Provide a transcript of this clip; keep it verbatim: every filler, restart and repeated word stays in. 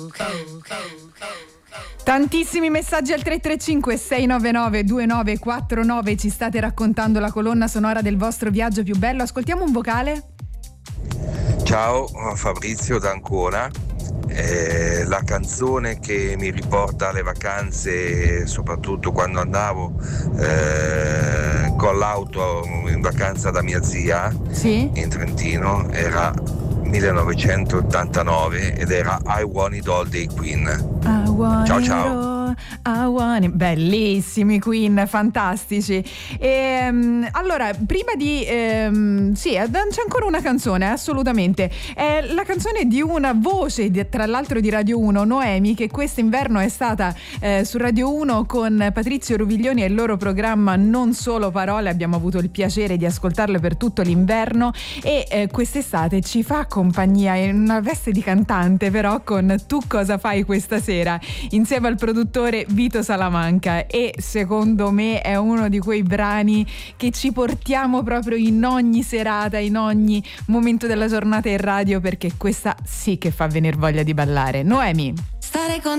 Tantissimi messaggi al tre tre cinque sei nove nove due nove quattro nove, ci state raccontando la colonna sonora del vostro viaggio più bello. Ascoltiamo un vocale. Ciao, Fabrizio da Ancona. Eh, la canzone che mi riporta alle vacanze, soprattutto quando andavo eh, con l'auto in vacanza da mia zia, sì? in Trentino, era millenovecentottantanove ed era I Want It All dei Queen. Ciao ciao. I want it. Bellissimi Queen, fantastici. E, um, allora, prima di ehm, sì, c'è ancora una canzone, assolutamente. È la canzone di una voce, di, tra l'altro di Radio uno, Noemi, che quest'inverno è stata eh, su Radio uno con Patrizio Ruviglioni e il loro programma Non Solo Parole. Abbiamo avuto il piacere di ascoltarlo per tutto l'inverno e eh, quest'estate ci fa compagnia in una veste di cantante, però con Tu cosa fai questa sera, insieme al produttore Vito Salamanca, e secondo me è uno di quei brani che ci portiamo proprio in ogni serata, in ogni momento della giornata in radio, perché questa sì che fa venire voglia di ballare. Noemi. Stare con